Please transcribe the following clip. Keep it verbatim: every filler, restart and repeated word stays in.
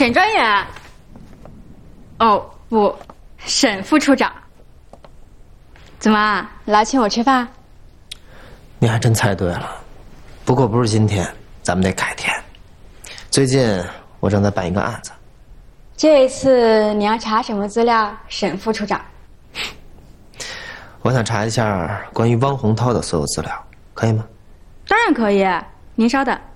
沈专员。哦不，沈副处长。怎么来请我吃饭？ 你还真猜对了，不过不是今天，咱们得改天。最近我正在办一个案子。 这一次你要查什么资料，沈副处长？ 我想查一下关于汪洪涛的所有资料，可以吗？ 当然可以，您稍等。